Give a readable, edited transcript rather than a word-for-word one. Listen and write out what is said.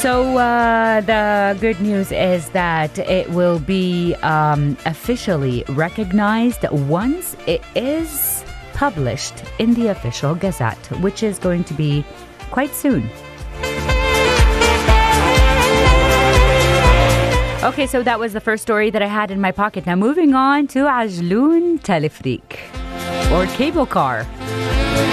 So the good news is that it will be officially recognized once it is published in the official Gazette, which is going to be quite soon. Okay, so that was the first story that I had in my pocket. Now moving on to Ajloon Telefrik or cable car.